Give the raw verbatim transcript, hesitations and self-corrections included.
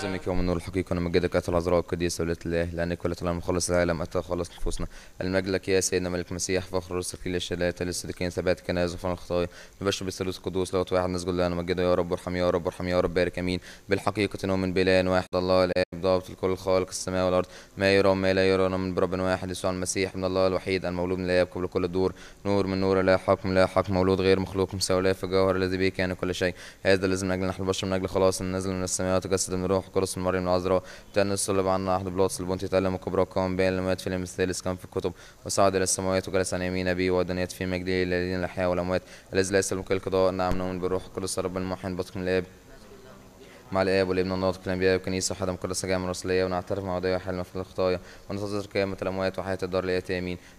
نعظمك يوم النور الحقيقة ونمجدك أيها العذراء القديسة وليلة الله لأنك ولت العالم مخلص العالم أتى خلص نفوسنا. المجد لك يا سيدنا ملك المسيح فخر رسل كل الشهادات للصديقين ثبات كنائس غفران الخطايا. نبشر بالثالوث القدوس لوط واحد نسجد له نمجده يا رب ارحم يا رب ارحم يا رب بارك امين. بالحقيقة نؤمن بإله واحد الله الآب ضابط الكل الخالق السماء والأرض ما يرى وما لا يرى من برب واحد يسوع المسيح من الله الوحيد المولود من الآب قبل كل الدور نور من نور لا حكم لا حق مولود غير مخلوق مساوي لا في الجوهر الذي به كان كل شيء. هذا الذي من أجل نحن البشر من أجل خلاص نزل من السماوات تجسد من روح القدس من مريم العذراء تأنس الصلب عنا عهد بلاطس البنطي تألم وكبرى وقام بين الموت في اليوم الثالث كان في الكتب وصعد إلى السماوات وجلس عن يمين أبيه ودنيت في مجده الذين الأحياء والأموات الذي لا يسلم كل القضاء نعم نؤمن بالروح القدس رب المحيي بطق من الآب مع الآب والابن الناطق الأنبياء والكنيسة وحدة مقدسة جامعة رسولية ونعترف مع وداع حل مغفرة الخطايا وننتظر قيامة الأموات وحياة الدار الآتية آمين.